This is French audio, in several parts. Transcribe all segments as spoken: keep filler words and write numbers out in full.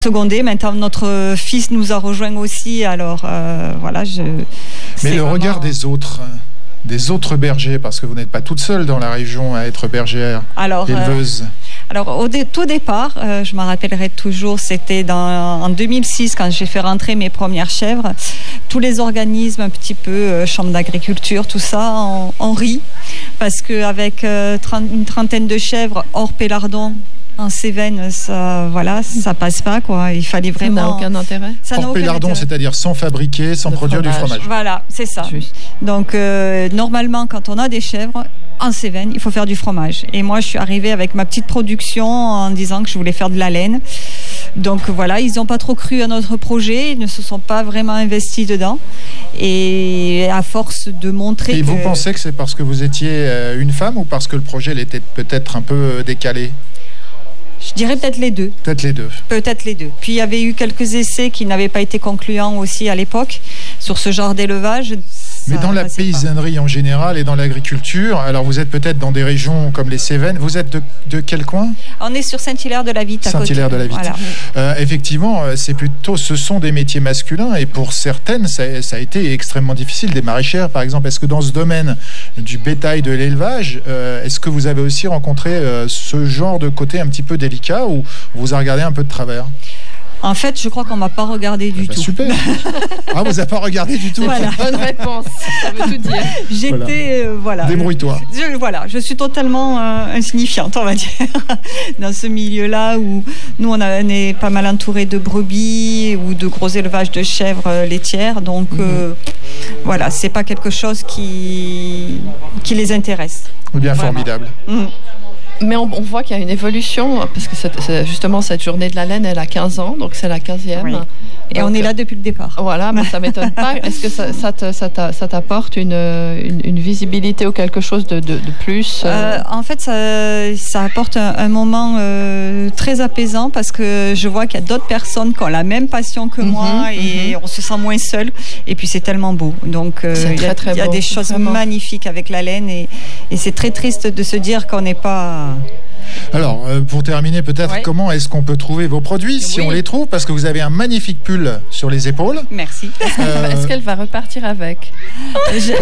secondé. Maintenant, notre fils nous a rejoint aussi. Alors, euh, voilà. Je, Mais le vraiment... regard des autres, des autres bergers, parce que vous n'êtes pas toute seule dans la région à être bergère, alors, éleveuse. Euh, alors, au dé- tout départ, euh, je m'en rappellerai toujours, c'était dans, en deux mille six, quand j'ai fait rentrer mes premières chèvres. Tous les organismes, un petit peu, euh, chambre d'agriculture, tout ça, on, on rit. Parce qu'avec euh, une trentaine de chèvres hors pélardon, en Cévennes, ça, voilà, ça passe pas, quoi. Il fallait vraiment. Ça n'a aucun intérêt. Ça n'a Hors aucun pélardon, intérêt. c'est-à-dire sans fabriquer, sans Le produire fromage. du fromage. Voilà, c'est ça. Juste. Donc, euh, normalement, quand on a des chèvres en Cévennes, il faut faire du fromage. Et moi, je suis arrivée avec ma petite production en disant que je voulais faire de la laine. Donc voilà, ils n'ont pas trop cru à notre projet, ils ne se sont pas vraiment investis dedans. Et à force de montrer. Et que... vous pensez que c'est parce que vous étiez une femme ou parce que le projet était peut-être un peu décalé ? Je dirais peut-être les deux. Peut-être les deux. Peut-être les deux. Puis il y avait eu quelques essais qui n'avaient pas été concluants aussi à l'époque sur ce genre d'élevage. Mais dans la paysannerie en général et dans l'agriculture, alors vous êtes peut-être dans des régions comme les Cévennes, vous êtes de, de quel coin ? On est sur Saint-Hilaire-de-la-Vitte à côté. Saint-Hilaire-de-la-Vitte. Voilà. Euh, effectivement, c'est plutôt, ce sont des métiers masculins et pour certaines, ça, ça a été extrêmement difficile. Des maraîchères, par exemple. Est-ce que dans ce domaine du bétail, de l'élevage, euh, est-ce que vous avez aussi rencontré euh, ce genre de côté un petit peu délicat ou vous a regardé un peu de travers ? En fait, je crois qu'on ne m'a pas regardé du bah, tout. Super. Ah, vous n'avez pas regardé du tout. Voilà. Bonne réponse. Ça veut tout dire. J'étais, voilà. Euh, voilà. Débrouille-toi. Je, voilà, je suis totalement euh, insignifiante, on va dire, dans ce milieu-là où nous, on, a, on est pas mal entouré de brebis ou de gros élevages de chèvres euh, laitières. Donc, mm-hmm. euh, voilà, c'est pas quelque chose qui, qui les intéresse. Bien Vraiment. Formidable. Mm. Mais on, on voit qu'il y a une évolution, parce que c'est, c'est justement cette journée de la laine, elle a quinze ans, donc c'est la quinzième. Oui. Et donc, on est là depuis le départ. Voilà, mais ça ne m'étonne pas. Est-ce que ça, ça, te, ça, ça t'apporte une, une, une visibilité ou quelque chose de, de, de plus euh, En fait, ça, ça apporte un, un moment euh, très apaisant parce que je vois qu'il y a d'autres personnes qui ont la même passion que mm-hmm, moi et mm-hmm. on se sent moins seul. Et puis, c'est tellement beau. Donc, euh, il y a, très, très y a beau, des choses vraiment magnifiques avec la laine et, et c'est très triste de se dire qu'on n'est pas... Alors, euh, pour terminer, peut-être, ouais. comment est-ce qu'on peut trouver vos produits, si oui. on les trouve ? Parce que vous avez un magnifique pull sur les épaules. Merci. Euh... Est-ce qu'elle va repartir avec ? Je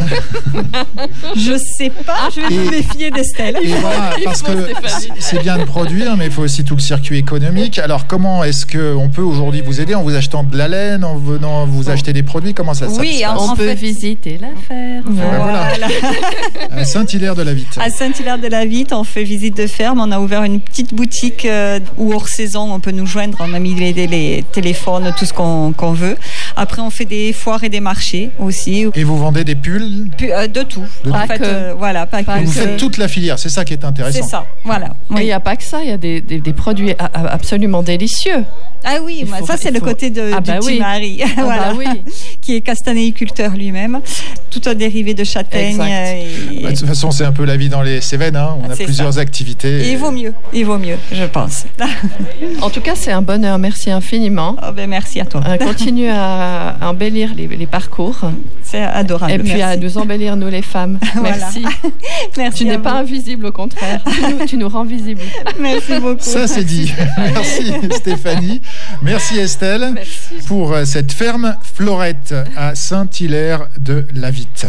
ne sais pas, je vais me méfier d'Estelle. Et voilà, parce que c'est bien de produire, mais il faut aussi tout le circuit économique. Alors, comment est-ce qu'on peut aujourd'hui vous aider ? En vous achetant de la laine, en venant vous acheter des produits ? Comment ça, ça oui, se passe ? On en peut fait... visiter la ferme. Voilà. voilà. À Saint-Hilaire-de-la-Vitte. À Saint-Hilaire-de-la-Vitte, on fait visite de ferme. On a ouvert une petite boutique euh, où hors saison on peut nous joindre, on a mis les, les, les téléphones, tout ce qu'on, qu'on veut. Après on fait des foires et des marchés aussi. Et vous vendez des pulls ? P- euh, De tout. De en tout. fait, euh, voilà, pas que. Vous faites toute la filière, c'est ça qui est intéressant. C'est ça, voilà. Oui. Et il n'y a pas que ça, il y a des, des, des produits a, a, absolument délicieux. Ah oui, bah, faut, ça c'est le faut... côté de, ah du bah petit oui. mari, ah voilà, bah oui. qui est castanéiculteur lui-même, tout un dérivé de châtaigne. Et... Bah, de toute façon, c'est un peu la vie dans les Cévennes, hein. On a c'est plusieurs ça. activités. Et il vaut mieux, il vaut mieux, je pense. En tout cas, c'est un bonheur, merci infiniment. Oh ben, merci à toi. Euh, continue à, à embellir les, les parcours. C'est adorable. Et puis merci. à nous embellir, nous les femmes. Voilà. Merci. Merci. Tu n'es vous. pas invisible, au contraire. tu, nous, tu nous rends visible. Merci beaucoup. Ça, c'est dit. Merci Stéphanie. Merci Estelle. Merci. Pour cette ferme Florette à Saint-Hilaire-de-la-Vitte.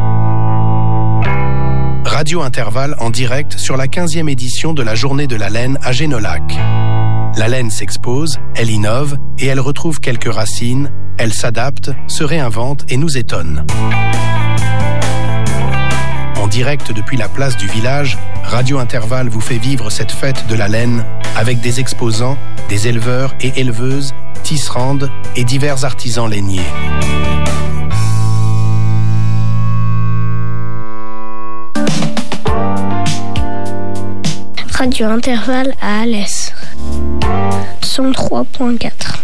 Radio Intervalle en direct sur la quinzième édition de la Journée de la laine à Génolac. La laine s'expose, elle innove et elle retrouve quelques racines, elle s'adapte, se réinvente et nous étonne. En direct depuis la place du village, Radio Intervalle vous fait vivre cette fête de la laine avec des exposants, des éleveurs et éleveuses, tisserandes et divers artisans lainiers. Radio Intervalle à Alès, cent trois point quatre.